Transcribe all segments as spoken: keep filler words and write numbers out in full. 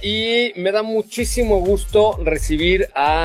y me da muchísimo gusto recibir a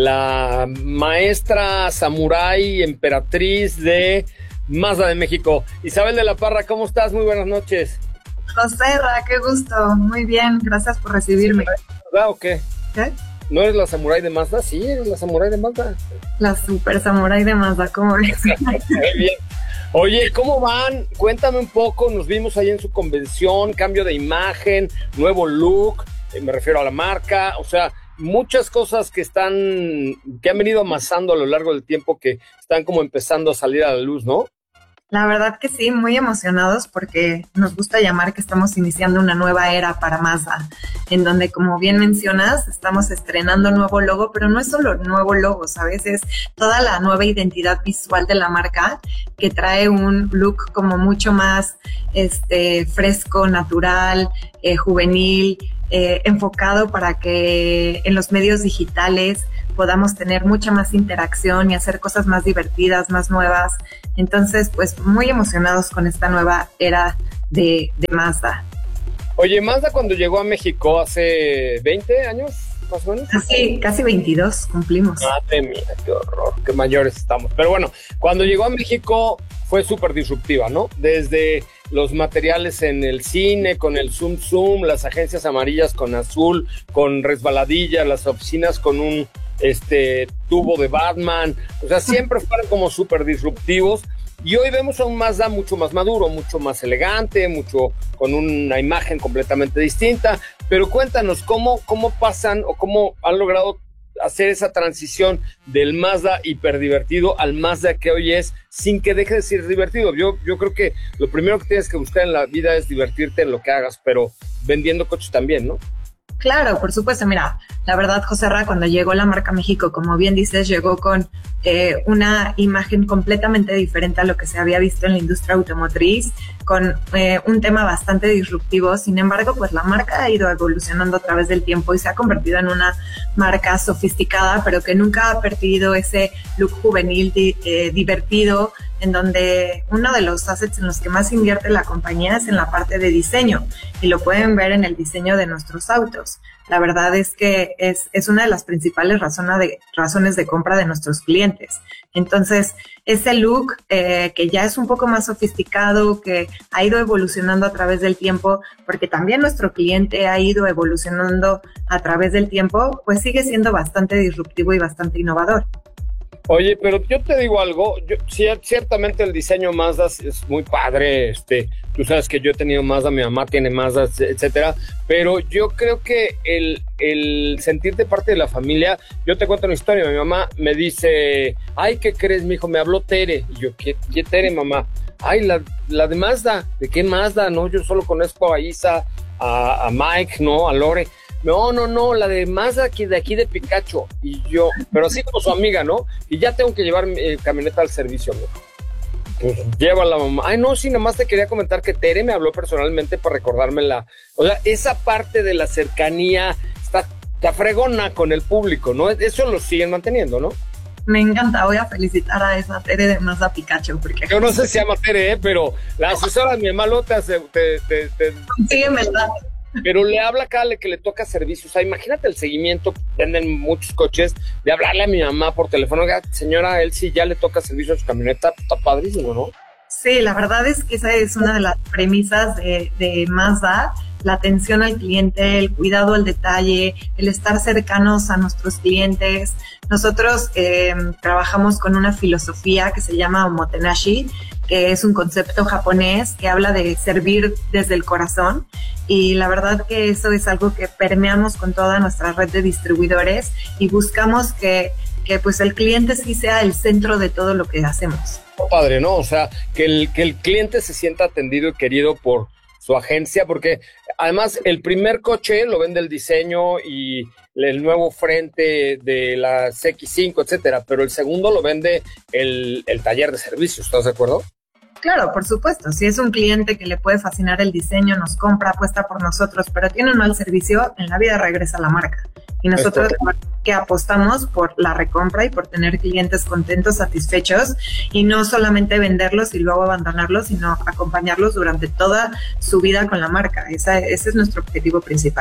la maestra samurái emperatriz de Mazda de México, Isabel de la Parra. ¿Cómo estás? Muy buenas noches. Joserra, qué gusto. Muy bien, gracias por recibirme. ¿Verdad o qué? ¿Qué? ¿No eres la samurái de Mazda? Sí, eres la samurái de Mazda. La super samurái de Mazda, ¿cómo ves? Muy bien. Oye, ¿cómo van? Cuéntame un poco, nos vimos ahí en su convención, cambio de imagen, nuevo look, eh, me refiero a la marca, o sea, muchas cosas que están, que han venido amasando a lo largo del tiempo, que están como empezando a salir a la luz, ¿no? La verdad que sí, muy emocionados porque nos gusta llamar que estamos iniciando una nueva era para Mazda, en donde, como bien mencionas, estamos estrenando nuevo logo, pero no es solo nuevo logo, ¿sabes? Es toda la nueva identidad visual de la marca que trae un look como mucho más este, fresco, natural, eh, juvenil, eh, enfocado para que en los medios digitales podamos tener mucha más interacción y hacer cosas más divertidas, más nuevas. Entonces, pues muy emocionados con esta nueva era de, de Mazda. Oye, Mazda cuando llegó a México hace veinte años, más o menos. Casi, casi veintidós cumplimos. Madre mía, qué horror, qué mayores estamos. Pero bueno, cuando llegó a México fue súper disruptiva, ¿no? Desde los materiales en el cine, con el zoom zoom, las agencias amarillas con azul, con resbaladillas, las oficinas con un este tubo de Batman, o sea, siempre fueron como súper disruptivos, y hoy vemos a un Mazda mucho más maduro, mucho más elegante, mucho con una imagen completamente distinta. Pero cuéntanos, ¿cómo, cómo pasan o cómo han logrado hacer esa transición del Mazda hiperdivertido al Mazda que hoy es, sin que deje de ser divertido? Yo, yo creo que lo primero que tienes que buscar en la vida es divertirte en lo que hagas, pero vendiendo coches también, ¿no? Claro, por supuesto. Mira, la verdad, Joserra, cuando llegó la marca México, como bien dices, llegó con eh, una imagen completamente diferente a lo que se había visto en la industria automotriz, con eh, un tema bastante disruptivo. Sin embargo, pues la marca ha ido evolucionando a través del tiempo y se ha convertido en una marca sofisticada, pero que nunca ha perdido ese look juvenil di- eh, divertido, en donde uno de los assets en los que más invierte la compañía es en la parte de diseño, y lo pueden ver en el diseño de nuestros autos. La verdad es que es, es una de las principales razones de, razones de compra de nuestros clientes. Entonces, ese look eh, que ya es un poco más sofisticado, que ha ido evolucionando a través del tiempo, porque también nuestro cliente ha ido evolucionando a través del tiempo, pues sigue siendo bastante disruptivo y bastante innovador. Oye, pero yo te digo algo, yo, ciertamente el diseño Mazda es muy padre, este, tú sabes que yo he tenido Mazda, mi mamá tiene Mazda, etcétera, pero yo creo que el, el sentirte parte de la familia, yo te cuento una historia, mi mamá me dice, ay, ¿qué crees, mijo? Me habló Tere, y yo, ¿qué, qué Tere, mamá? Ay, la, la de Mazda. ¿De qué Mazda? No, yo solo conozco a Isa, a, a Mike, no, a Lore. No, no, no, la de Mazda aquí, de aquí de Picacho. Y yo, pero así como su amiga, ¿no? Y ya tengo que llevar mi eh, camioneta al servicio, ¿no? Pues llévala, mamá. Ay, no, sí, nomás te quería comentar que Tere me habló personalmente para recordármela. O sea, esa parte de la cercanía está, está fregona con el público, ¿no? Eso lo siguen manteniendo, ¿no? Me encanta, voy a felicitar a esa Tere de Mazda Picacho, porque... Yo no sé si se llama Tere, ¿eh? Pero la asesora de mi hermano te hace... Te, te, te, Consígueme el dato. Pero le habla cada que le toca servicio. O sea, imagínate el seguimiento que tienen muchos coches, de hablarle a mi mamá por teléfono. Señora, él sí ya le toca servicio a su camioneta, está padrísimo, ¿no? Sí, la verdad es que esa es una de las premisas de, de Mazda, la atención al cliente, el cuidado al detalle, el estar cercanos a nuestros clientes. Nosotros eh, trabajamos con una filosofía que se llama Omotenashi, que es un concepto japonés que habla de servir desde el corazón, y la verdad que eso es algo que permeamos con toda nuestra red de distribuidores y buscamos que, que pues el cliente sí sea el centro de todo lo que hacemos. Padre, ¿no? O sea, que el, que el cliente se sienta atendido y querido por su agencia, porque además el primer coche lo vende el diseño y el nuevo frente de las equis cinco, etcétera, pero el segundo lo vende el, el taller de servicios, ¿estás de acuerdo? Claro, por supuesto. Si es un cliente que le puede fascinar el diseño, nos compra, apuesta por nosotros, pero tiene un mal servicio, en la vida regresa a la marca. Y nosotros que apostamos por la recompra y por tener clientes contentos, satisfechos, y no solamente venderlos y luego abandonarlos, sino acompañarlos durante toda su vida con la marca. Esa, ese es nuestro objetivo principal.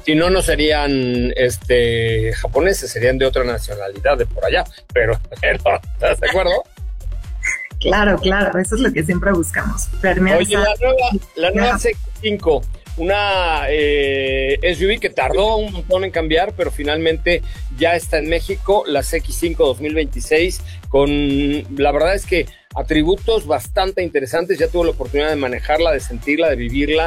Si no, no serían este japoneses, serían de otra nacionalidad de por allá. Pero, pero ¿estás de acuerdo? Claro, claro, eso es lo que siempre buscamos. Permear. Oye, la nueva, la nueva C X cinco, una eh, S U V que tardó un montón en cambiar, pero finalmente ya está en México, la C X cinco dos mil veintiséis, con, la verdad es que atributos bastante interesantes. Ya tuve la oportunidad de manejarla, de sentirla, de vivirla,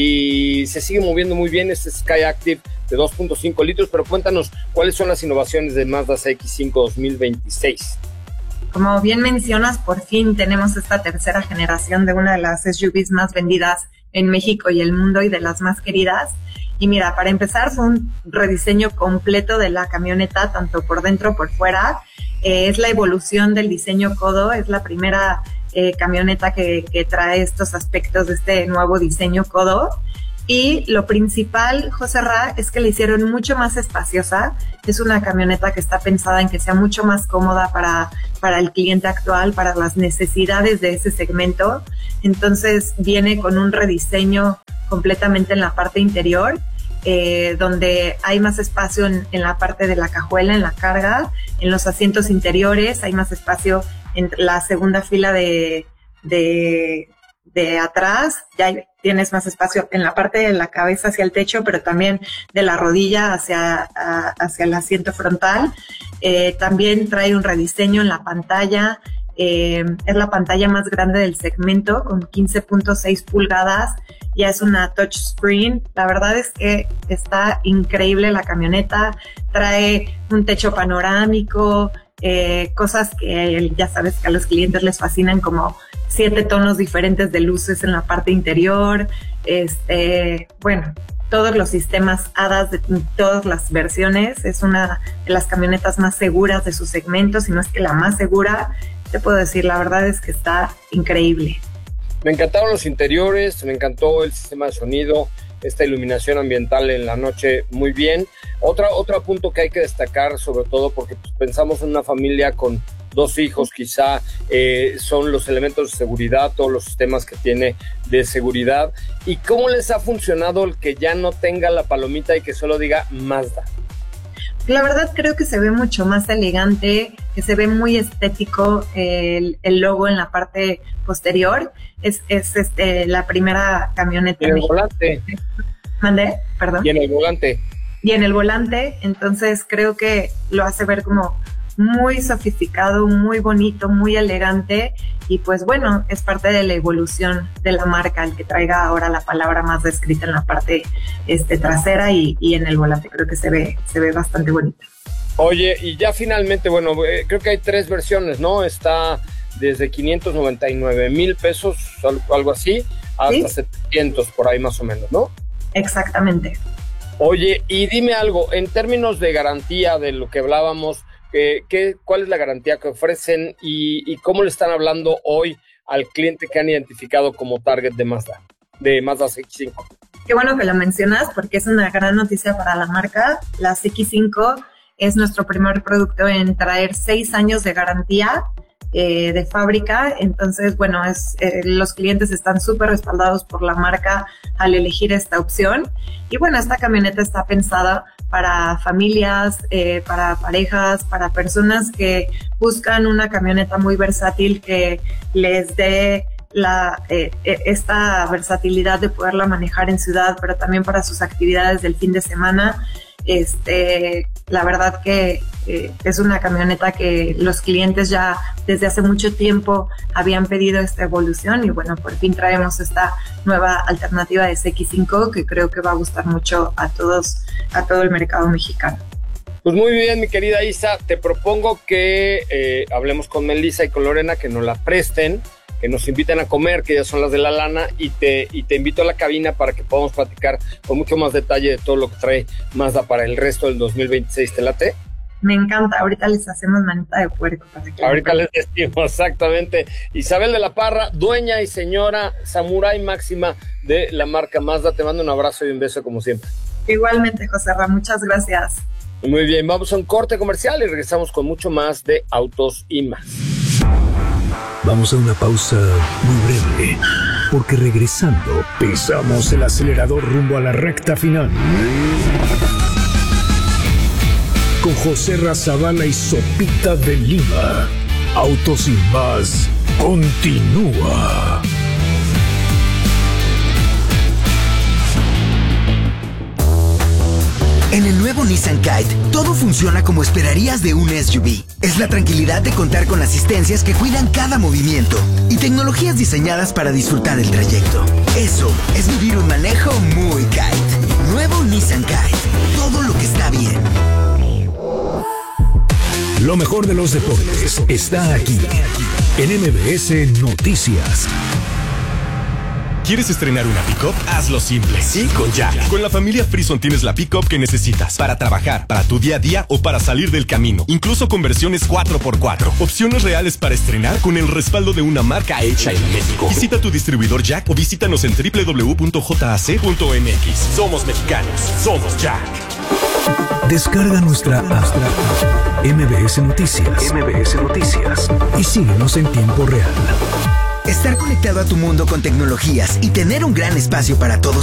y se sigue moviendo muy bien este Skyactiv de dos punto cinco litros, pero cuéntanos, ¿cuáles son las innovaciones de Mazda C X cinco dos mil veintiséis? Como bien mencionas, por fin tenemos esta tercera generación de una de las S U Vs más vendidas en México y el mundo y de las más queridas. Y mira, para empezar fue un rediseño completo de la camioneta, tanto por dentro como por fuera. Eh, es la evolución del diseño Kodo, es la primera eh, camioneta que, que trae estos aspectos de este nuevo diseño Kodo. Y lo principal, José Ra, es que la hicieron mucho más espaciosa. Es una camioneta que está pensada en que sea mucho más cómoda para, para el cliente actual, para las necesidades de ese segmento. Entonces viene con un rediseño completamente en la parte interior, eh, donde hay más espacio en, en la parte de la cajuela, en la carga, en los asientos interiores, hay más espacio en la segunda fila de... de de atrás, ya tienes más espacio en la parte de la cabeza hacia el techo, pero también de la rodilla hacia, a, hacia el asiento frontal. Eh, también trae un rediseño en la pantalla, eh, es la pantalla más grande del segmento con quince punto seis pulgadas, ya es una touchscreen. La verdad es que está increíble la camioneta, trae un techo panorámico, eh, cosas que ya sabes que a los clientes les fascinan, como siete tonos diferentes de luces en la parte interior, este, bueno, todos los sistemas A D A S de todas las versiones. Es una de las camionetas más seguras de su segmento, si no es que la más segura. Te puedo decir, la verdad es que está increíble. Me encantaron los interiores, me encantó el sistema de sonido, esta iluminación ambiental en la noche, muy bien. Otra, otro punto que hay que destacar, sobre todo porque pues, pensamos en una familia con dos hijos, quizá eh, son los elementos de seguridad, todos los sistemas que tiene de seguridad. ¿Y cómo les ha funcionado el que ya no tenga la palomita y que solo diga Mazda? La verdad creo que se ve mucho más elegante, que se ve muy estético el, el logo en la parte posterior. Es, es este la primera camioneta. Y en el volante. ¿Mandé? Perdón. Y en el volante. Y en el volante, entonces creo que lo hace ver como muy sofisticado, muy bonito, muy elegante, y pues bueno, es parte de la evolución de la marca el que traiga ahora la palabra más descrita en la parte este, trasera y, y en el volante. Creo que se ve, se ve bastante bonito. Oye, y ya finalmente, bueno, eh, creo que hay tres versiones, ¿no? Está desde quinientos noventa y nueve mil pesos, algo así, hasta ¿sí? setecientos por ahí más o menos, ¿no? Exactamente. Oye, y dime algo, en términos de garantía de lo que hablábamos, ¿Qué, qué, ¿cuál es la garantía que ofrecen y, y cómo le están hablando hoy al cliente que han identificado como target de Mazda, de Mazda C X cinco? Qué bueno que lo mencionas porque es una gran noticia para la marca. La C X cinco es nuestro primer producto en traer seis años de garantía eh, de fábrica. Entonces, bueno, es eh, los clientes están súper respaldados por la marca al elegir esta opción. Y bueno, esta camioneta está pensada para familias, eh, para parejas, para personas que buscan una camioneta muy versátil que les dé la, eh, esta versatilidad de poderla manejar en ciudad, pero también para sus actividades del fin de semana. Este, la verdad que eh, es una camioneta que los clientes ya desde hace mucho tiempo habían pedido esta evolución y bueno, por fin traemos esta nueva alternativa de C X cinco que creo que va a gustar mucho a todos, a todo el mercado mexicano. Pues muy bien, mi querida Isa, te propongo que eh, hablemos con Melissa y con Lorena, que nos la presten, que nos inviten a comer, que ya son las de la lana, y te, y te invito a la cabina para que podamos platicar con mucho más detalle de todo lo que trae Mazda para el resto del dos mil veintiséis. ¿Te late? Me encanta, ahorita les hacemos manita de puerco. Para que ahorita les decimos, exactamente. Isabel de la Parra, dueña y señora samurái máxima de la marca Mazda, te mando un abrazo y un beso como siempre. Igualmente, José Ra, muchas gracias. Muy bien, vamos a un corte comercial y regresamos con mucho más de Autos y Más. Vamos a una pausa muy breve, porque regresando pisamos el acelerador rumbo a la recta final. José Razabala y Sopita de Lima. Autos y más continúa. En el nuevo Nissan Kite, todo funciona como esperarías de un S U V. Es la tranquilidad de contar con asistencias que cuidan cada movimiento y tecnologías diseñadas para disfrutar el trayecto. Eso es vivir un manejo muy Kite. Nuevo Nissan Kite. Todo lo que está bien. Lo mejor de los deportes está aquí, en M B S Noticias. ¿Quieres estrenar una pick-up? Hazlo simple. Sí, con Jack. Con la familia Frison tienes la pick-up que necesitas para trabajar, para tu día a día o para salir del camino. Incluso con versiones cuatro por cuatro. Opciones reales para estrenar con el respaldo de una marca hecha en México. Visita tu distribuidor Jack o visítanos en doble u doble u doble u punto jac punto m x. Somos mexicanos. Somos Jack. Descarga nuestra app M B S Noticias. M B S Noticias. Y síguenos en tiempo real. Estar conectado a tu mundo con tecnologías y tener un gran espacio para todos